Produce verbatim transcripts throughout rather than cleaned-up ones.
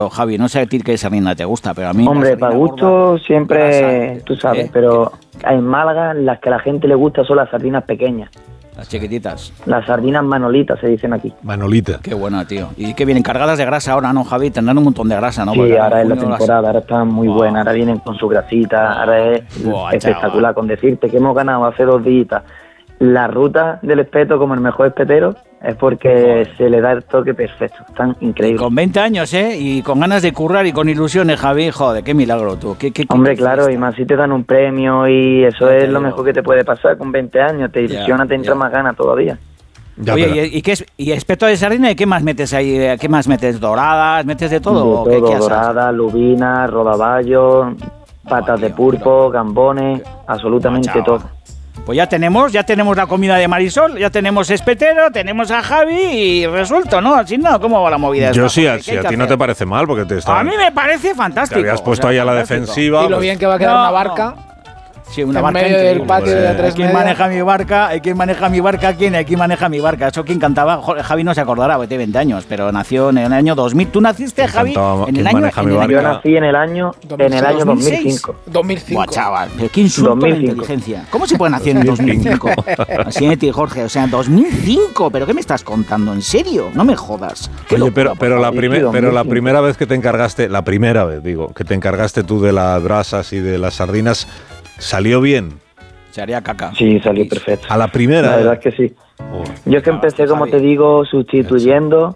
Javi, no sé a ti qué sardina te gusta, pero a mí... Hombre, para gusto siempre, grasa, tú sabes, ¿eh? Pero en Málaga las que a la gente le gusta son las sardinas pequeñas. Las chiquititas. Las sardinas manolitas se dicen aquí. Manolita. Qué buena, tío. Y que vienen cargadas de grasa ahora, ¿no, Javi? Tendrán un montón de grasa, ¿no? Sí, porque ahora es la temporada, las... ahora están muy wow. buenas, ahora vienen con su grasita, wow. ahora es wow, espectacular. Chaval. Con decirte que hemos ganado hace dos días la ruta del espeto como el mejor espetero, es porque wow. se le da el toque perfecto, están increíbles. Y con veinte años, ¿eh? Y con ganas de currar y con ilusiones, Javi, joder, qué milagro tú. ¿Qué, qué, Hombre, qué claro, fiesta? Y más si te dan un premio y eso ya es lo digo. Mejor que te puede pasar con veinte años, te ilusiona, ya, te entra ya. más ganas todavía. Ya, Oye, pero... ¿y, y qué es y espeto de sardina y qué más metes ahí? ¿Qué más metes? ¿Doradas? ¿Metes de todo? De ¿o todo, qué, qué doradas, lubinas, rodaballo, patas oh, de pulpo, pero... gambones, absolutamente oh, todo. Pues ya tenemos, ya tenemos la comida de Marisol, ya tenemos espetero, tenemos a Javi y resuelto, ¿no? Así no, ¿cómo va la movida? Yo sí, si a ti no te parece mal, porque te está... A mí me parece fantástico. Te habías puesto o sea, ahí a la fantástico. defensiva. Y lo bien que va a quedar no, una barca... No. Sí, una en barca medio del patio de tres ¿Quién maneja mi barca? ¿Quién maneja mi barca? ¿Quién? ¿Quién maneja mi barca? Eso quién cantaba. Javi no se acordará, porque tiene veinte años, pero nació en el año dos mil. ¿Tú naciste, Javi? En el año, en el año Yo nací en el año en el año dos mil cinco. dos mil cinco. Buah, chaval, qué insulto de inteligencia. ¿Cómo se puede nacer en dos mil cinco? Así de ti, Jorge, o sea, dos mil cinco, ¿pero qué me estás contando? ¿En serio? No me jodas. Oye, locura, pero pero la primer, pero la primera vez que te encargaste, la primera vez, digo, que te encargaste tú de las brasas y de las sardinas, ¿salió bien? Se haría caca. Sí, salió perfecto. ¿A la primera? La verdad es que sí. Oh, Yo es que empecé, como te digo, sustituyendo.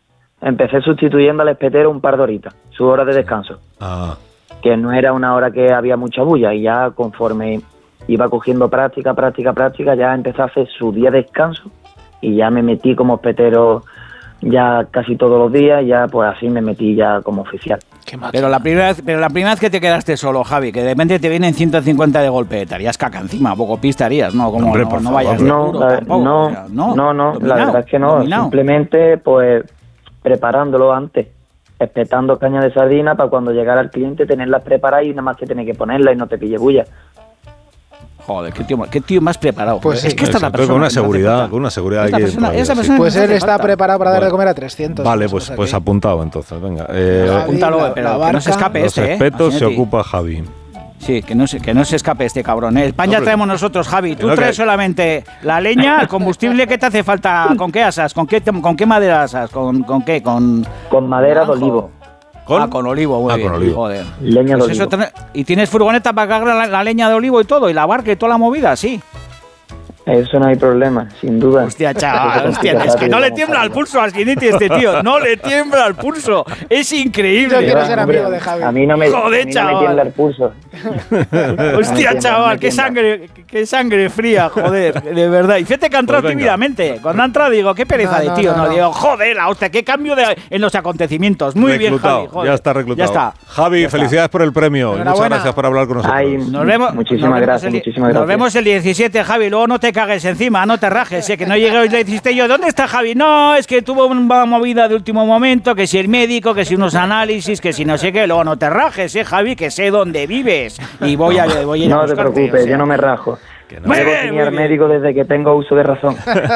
Empecé sustituyendo al espetero un par de horitas, su hora de descanso. Ah. Que no era una hora que había mucha bulla. Y ya conforme iba cogiendo práctica, práctica, práctica, ya empecé a hacer su día de descanso. Y ya me metí como espetero ya casi todos los días. Y ya pues así me metí ya como oficial. Pero la primera vez, pero la primera vez que te quedaste solo, Javi, que de repente te vienen ciento cincuenta de golpe, te harías caca encima, poco pistarías, ¿no? Como Hombre, no, por no favor, vayas no, de puro, la, tampoco, no, o sea, no, no, no, dominado, la verdad es que no, dominado. Simplemente pues preparándolo antes, espetando caña de sardina para cuando llegara el cliente tenerlas preparadas y nada más que tener que ponerlas y no te pille bulla. Joder, qué tío, qué tío más preparado. Pues es sí, que esta es la persona. Con una seguridad, con una seguridad. Esta persona, esa persona pues él está falta. preparado para dar de comer a trescientos. Vale, pues, pues apuntado entonces, venga. Eh, Javi, apúntalo, la, pero la que no se escape los este, espetos ¿eh? se ocupa Javi. Sí, que no, se, que no se escape este cabrón. ¿eh? El pan no, ya traemos nosotros, Javi. Tú no, traes que... solamente la leña, el combustible. ¿Qué te hace falta? ¿Con qué asas? ¿Con qué, con qué madera asas? ¿Con, con qué? Con, con madera de olivo. ¿Con? Ah, con olivo, muy ah, bien. Con olivo. Joder. Leña pues de eso olivo. Ten... ¿Y tienes furgoneta para cargar la, la leña de olivo y todo? ¿Y la barca y toda la movida? Sí. Eso no hay problema, sin duda. Hostia, chaval, hostia, es que no le tiembla el pulso a Skinity este tío, no le tiembla el pulso, es increíble. Yo quiero ser amigo de Javi. A mí no me, Joder, a mí chaval. no me tiembla el pulso. Hostia, chaval, qué sangre, qué sangre fría, joder, de verdad. Y fíjate que ha entrado pues tímidamente. Cuando ha entrado digo, qué pereza no, de tío, no, no, no. Digo, joder, la hostia, qué cambio de, en los acontecimientos. Muy reclutado, bien, Javi, joder. Ya está reclutado. Ya está. Javi, ya felicidades está. por el premio. Y muchas gracias por hablar con nosotros. Ay, nos vemos, muchísimas nos gracias, el, muchísimas gracias. Nos vemos el diecisiete, Javi, luego no te cagues encima, no te rajes, eh, que no llegué hoy le dijiste yo, ¿dónde está Javi? No, es que tuvo una movida de último momento, que si el médico, que si unos análisis, que si no sé qué, luego no te rajes, eh, Javi, que sé dónde vives. Y voy a, voy a ir no a buscarte, te preocupes, o sea. yo no me rajo. Que no. Debo tener al médico desde que tengo uso de razón.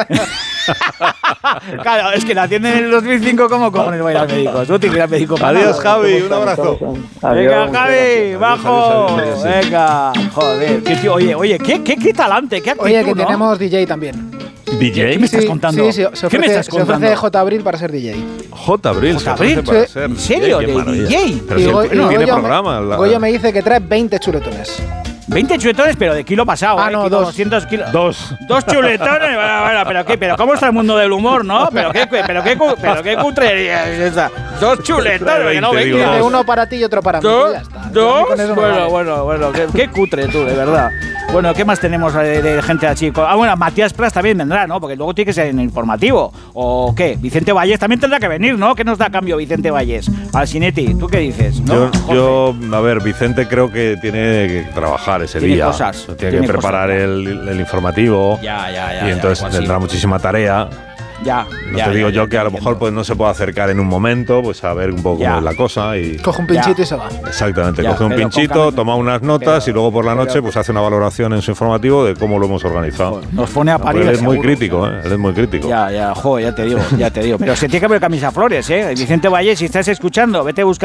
Claro, es que la atienden en el dos mil cinco, ¿cómo cojones voy a ir al médico? Tú tienes que ir al médico. Adiós, Javi, un abrazo. Venga, Javi, bajo. Venga, joder. ¿Qué tío? Oye, oye, ¿qué, qué, qué talante, qué actitud, Oye, que ¿no? tenemos D J también. ¿D J? ¿Qué me estás sí, contando? Sí, sí, se ofrece, ¿Qué me estás se contando? ofrece J. Abril para ser D J. J. Abril, J. Abril, para ser ¿en serio? D J, ¿De D J? Pero y si Go, él, él y tiene Goyo programa. Me, la... Goyo me dice que trae veinte chuletones. veinte chuletones, pero de kilo pasado. Ah, ¿eh? no, kilo dos. doscientos kilos. Dos. Dos chuletones. Bueno, bueno, pero qué, pero cómo está el mundo del humor, ¿no? Pero qué, pero qué, pero qué cutrería es esa. Dos chuletones, que no digo, veinte. Uno para ti y otro para mí. ¿Dos? Ya está. ¿Dos? Con eso Bueno, vale. bueno, bueno. Qué, qué cutre tú, de verdad. Bueno, ¿qué más tenemos de, de gente así? Ah, bueno, Matías Prats también vendrá, ¿no? Porque luego tiene que ser en informativo. ¿O qué? Vicente Valles también tendrá que venir, ¿no? ¿Qué nos da a cambio Vicente Valles? Alcinetti, ¿tú qué dices? ¿No? Yo, yo, a ver, Vicente creo que tiene que trabajar ese tiene día. Cosas, tiene, tiene que preparar cosas, el, el informativo. Ya, ya, ya. Y entonces ya, tendrá así. muchísima tarea. Ya, no ya, te digo ya, yo ya, que a lo entiendo. mejor pues no se puede acercar en un momento, pues a ver un poco Ya. cómo es la cosa y... Coge un pinchito Ya. y se va. Exactamente, Ya, coge un pero con pinchito, cambio- toma unas notas pero- y luego por la pero- noche pues hace una valoración en su informativo de cómo lo hemos organizado. Nos pone a No, parir. pero él es muy seguro. crítico, ¿eh? Él es muy crítico. Ya, ya, jo, ya te digo, ya te digo. Pero se tiene que ver camisa flores, ¿eh? Vicente Valle, si estás escuchando, vete a buscar